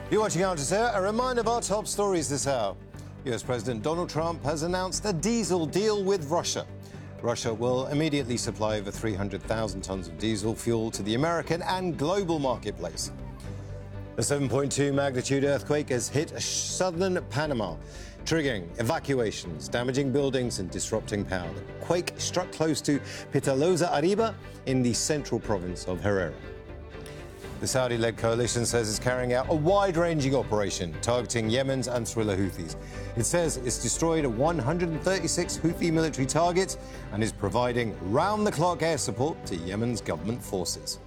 You're watching Al Jazeera. A reminder of our top stories this hour. US President Donald Trump has announced a diesel deal with Russia. Russia will immediately supply over 300,000 tons of diesel fuel to the American and global marketplace. A 7.2 magnitude earthquake has hit southern Panama, triggering evacuations, damaging buildings and disrupting power. The quake struck close to Pitalosa Arriba in the central province of Herrera. The Saudi-led coalition says it's carrying out a wide-ranging operation targeting Yemen's Ansarullah Houthis. It says it's destroyed 136 Houthi military targets and is providing round-the-clock air support to Yemen's government forces.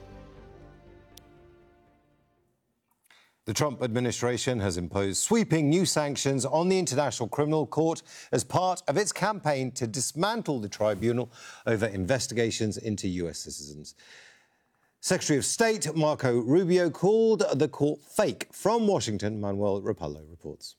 The Trump administration has imposed sweeping new sanctions on the International Criminal Court as part of its campaign to dismantle the tribunal over investigations into US citizens. Secretary of State Marco Rubio called the court fake. From Washington, Manuel Rapallo reports.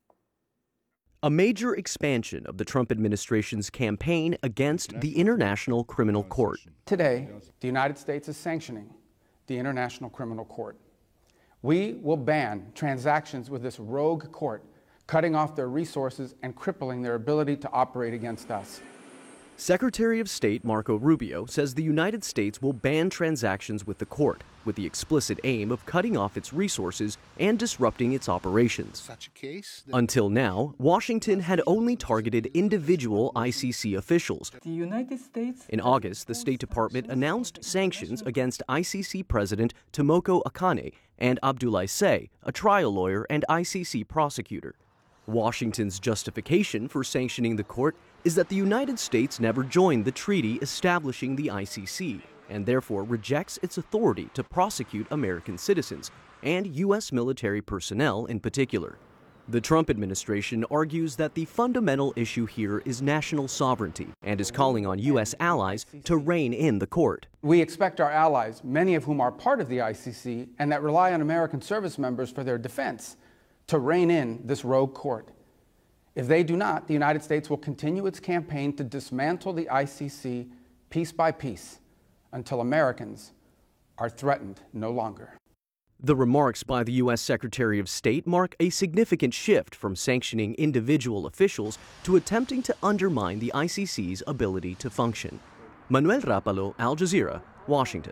A major expansion of the Trump administration's campaign against the International Criminal Court. Today, the United States is sanctioning the International Criminal Court. We will ban transactions with this rogue court, cutting off their resources and crippling their ability to operate against us. Secretary of State Marco Rubio says the United States will ban transactions with the court, with the explicit aim of cutting off its resources and disrupting its operations. Until now, Washington had only targeted individual ICC officials. The United States In August, the State Department announced sanctions against ICC President Tomoko Akane and Abdoulaye Say, a trial lawyer and ICC prosecutor. Washington's justification for sanctioning the court is that the United States never joined the treaty establishing the ICC and therefore rejects its authority to prosecute American citizens and U.S. military personnel in particular. The Trump administration argues that the fundamental issue here is national sovereignty and is calling on U.S. allies to rein in the court. We expect our allies, many of whom are part of the ICC and that rely on American service members for their defense, to rein in this rogue court. If they do not, the United States will continue its campaign to dismantle the ICC piece by piece until Americans are threatened no longer. The remarks by the U.S. Secretary of State mark a significant shift from sanctioning individual officials to attempting to undermine the ICC's ability to function. Manuel Rapallo, Al Jazeera, Washington.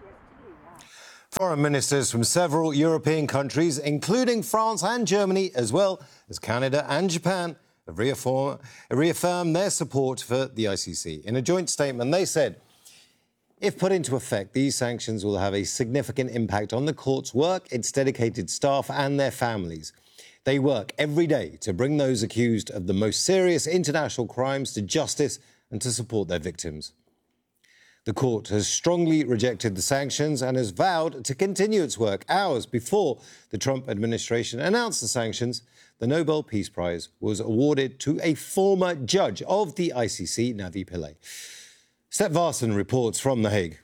Foreign ministers from several European countries, including France and Germany, as well as Canada and Japan, have reaffirmed their support for the ICC. In a joint statement, they said, if put into effect, these sanctions will have a significant impact on the court's work, its dedicated staff and their families. They work every day to bring those accused of the most serious international crimes to justice and to support their victims. The court has strongly rejected the sanctions and has vowed to continue its work. Hours before the Trump administration announced the sanctions, the Nobel Peace Prize was awarded to a former judge of the ICC, Navi Pillay. Step Varson reports from The Hague.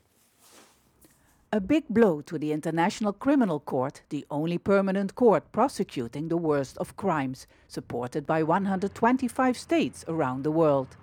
A big blow to the International Criminal Court, the only permanent court prosecuting the worst of crimes, supported by 125 states around the world.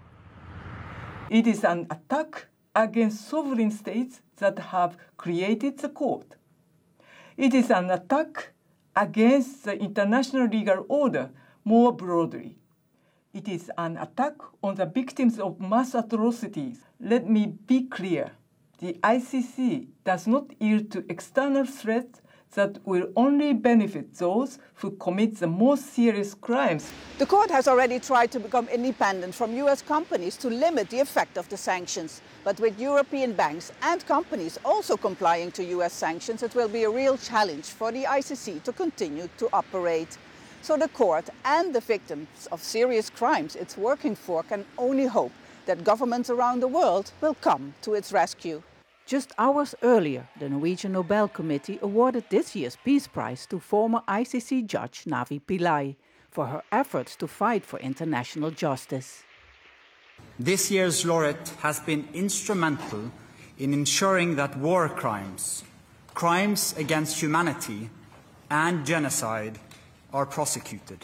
It is an attack against sovereign states that have created the court. It is an attack against the international legal order more broadly. It is an attack on the victims of mass atrocities. Let me be clear. The ICC does not yield to external threats that will only benefit those who commit the most serious crimes. The court has already tried to become independent from US companies to limit the effect of the sanctions. But with European banks and companies also complying to US sanctions, it will be a real challenge for the ICC to continue to operate. So the court and the victims of serious crimes it's working for can only hope that governments around the world will come to its rescue. Just hours earlier, the Norwegian Nobel Committee awarded this year's Peace Prize to former ICC judge Navi Pillay for her efforts to fight for international justice. This year's laureate has been instrumental in ensuring that war crimes, crimes against humanity, and genocide are prosecuted.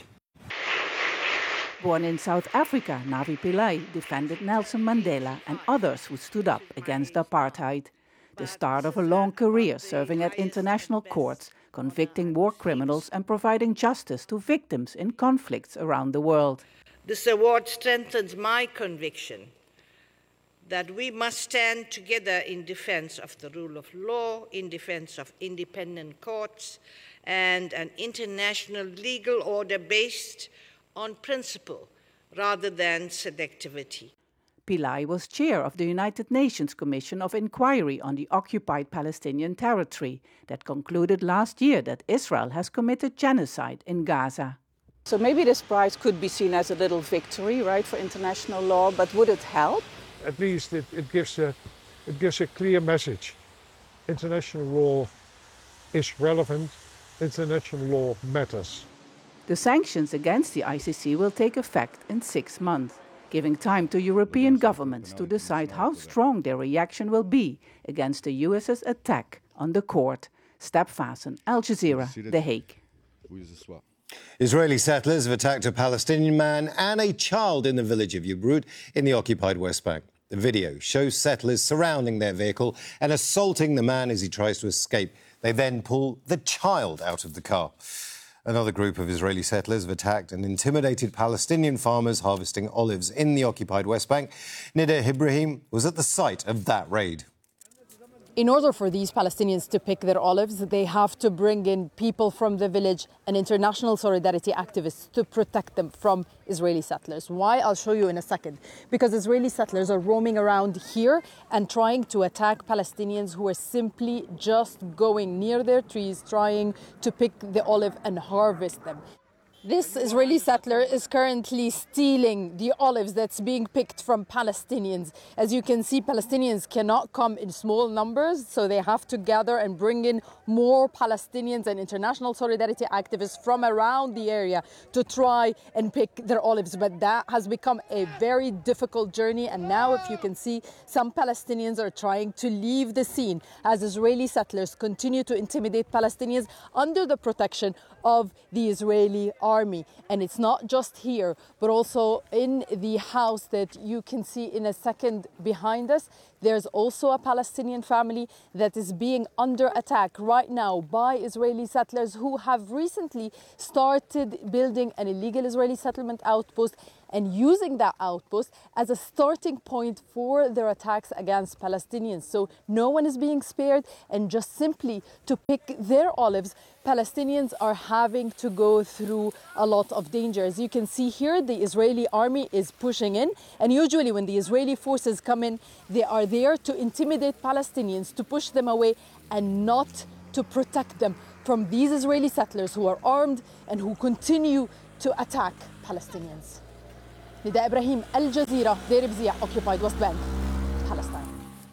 Born in South Africa, Navi Pillay defended Nelson Mandela and others who stood up against apartheid. the start of a long career serving at international courts, convicting war criminals and providing justice to victims in conflicts around the world. This award strengthens my conviction that we must stand together in defense of the rule of law, in defense of independent courts, and an international legal order based on principle rather than selectivity. Pillay was chair of the United Nations Commission of Inquiry on the occupied Palestinian territory that concluded last year that Israel has committed genocide in Gaza. So maybe this prize could be seen as a little victory, right, for international law, but would it help? At least it gives a clear message. International law is relevant. International law matters. The sanctions against the ICC will take effect in 6 months, giving time to European governments to decide how strong their reaction will be against the US's attack on the court. Step Vassen, Al Jazeera, The Hague. Israeli settlers have attacked a Palestinian man and a child in the village of Yabrut in the occupied West Bank. The video shows settlers surrounding their vehicle and assaulting the man as he tries to escape. They then pull the child out of the car. Another group of Israeli settlers have attacked and intimidated Palestinian farmers harvesting olives in the occupied West Bank. Nida Ibrahim was at the site of that raid. In order for these Palestinians to pick their olives, they have to bring in people from the village and international solidarity activists to protect them from Israeli settlers. Why? I'll show you in a second. Because Israeli settlers are roaming around here and trying to attack Palestinians who are simply just going near their trees, trying to pick the olive and harvest them. This Israeli settler is currently stealing the olives that's being picked from Palestinians. As you can see, Palestinians cannot come in small numbers, so they have to gather and bring in more Palestinians and international solidarity activists from around the area to try and pick their olives. But that has become a very difficult journey. And now, if you can see, some Palestinians are trying to leave the scene as Israeli settlers continue to intimidate Palestinians under the protection of the Israeli army. And it's not just here, but also in the house that you can see in a second behind us. There's also a Palestinian family that is being under attack right now by Israeli settlers who have recently started building an illegal Israeli settlement outpost and using that outpost as a starting point for their attacks against Palestinians. So no one is being spared, and just simply to pick their olives, Palestinians are having to go through a lot of danger. As you can see here, the Israeli army is pushing in, and usually when the Israeli forces come in, they are there to intimidate Palestinians, to push them away, and not to protect them from these Israeli settlers who are armed and who continue to attack Palestinians. Nida Ibrahim, Al Jazeera, Deir Bzia, occupied West Bank, Palestine.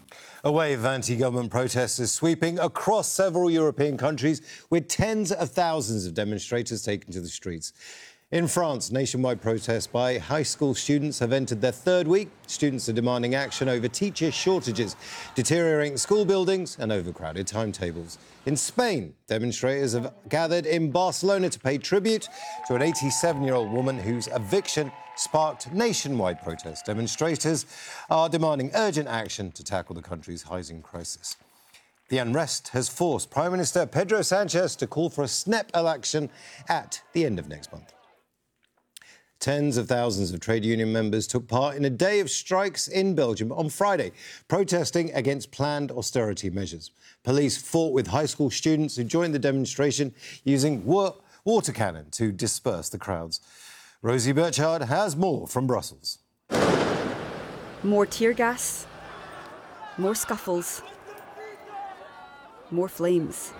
A wave of anti-government protests is sweeping across several European countries, with tens of thousands of demonstrators taking to the streets. In France, nationwide protests by high school students have entered their third week. Students are demanding action over teacher shortages, deteriorating school buildings and overcrowded timetables. In Spain, demonstrators have gathered in Barcelona to pay tribute to an 87-year-old woman whose eviction sparked nationwide protests. Demonstrators are demanding urgent action to tackle the country's housing crisis. The unrest has forced Prime Minister Pedro Sanchez to call for a snap election at the end of next month. Tens of thousands of trade union members took part in a day of strikes in Belgium on Friday, protesting against planned austerity measures. Police fought with high school students who joined the demonstration using water cannon to disperse the crowds. Rosie Burchard has more from Brussels. More tear gas, more scuffles, more flames.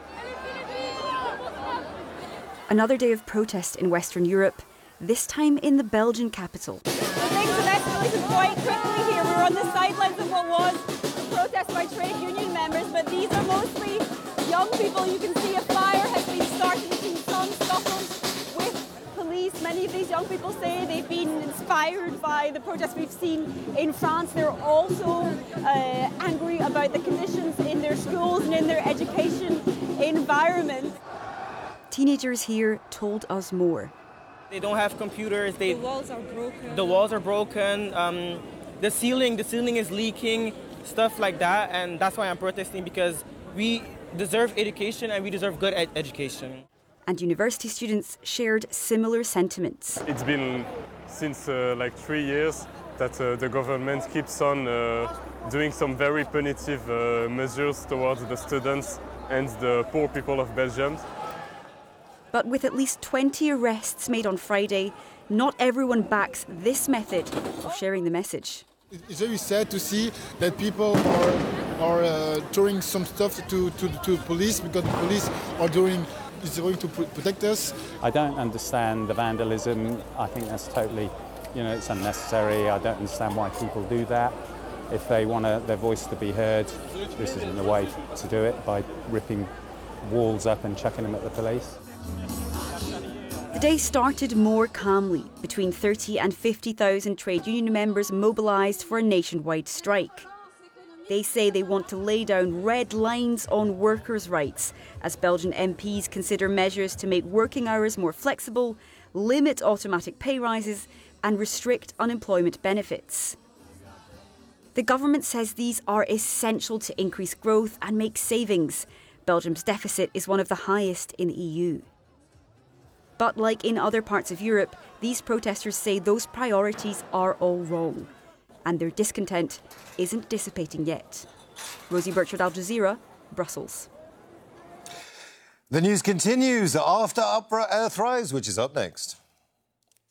Another day of protest in Western Europe, this time in the Belgian capital. Things have escalated quite quickly here. We're on the sidelines of what was a protest by trade union members, but these are mostly young people. You can see a fire has been started between some scuffles with police. Many of these young people say they've been inspired by the protests we've seen in France. They're also angry about the conditions in their schools and in their education environment. Teenagers here told us more. They don't have computers. The walls are broken. The walls are broken. The ceiling is leaking. stuff like that, and that's why I'm protesting, because we deserve education and we deserve good education. And university students shared similar sentiments. It's been since like 3 years that the government keeps on doing some very punitive measures towards the students and the poor people of Belgium. But with at least 20 arrests made on Friday, not everyone backs this method of sharing the message. It's very sad to see that people are throwing some stuff to police, because the police is going to protect us. I don't understand the vandalism. I think that's totally, it's unnecessary. I don't understand why people do that. If they want their voice to be heard, this isn't the way to do it, by ripping walls up and chucking them at the police. The day started more calmly. Between 30 and 50,000 trade union members mobilised for a nationwide strike. They say they want to lay down red lines on workers' rights as Belgian MPs consider measures to make working hours more flexible, limit automatic pay rises and restrict unemployment benefits. The government says these are essential to increase growth and make savings. Belgium's deficit is one of the highest in the EU. But like in other parts of Europe, these protesters say those priorities are all wrong. And their discontent isn't dissipating yet. Rosie Burchard, Al Jazeera, Brussels. The news continues after Upra Earthrise, which is up next.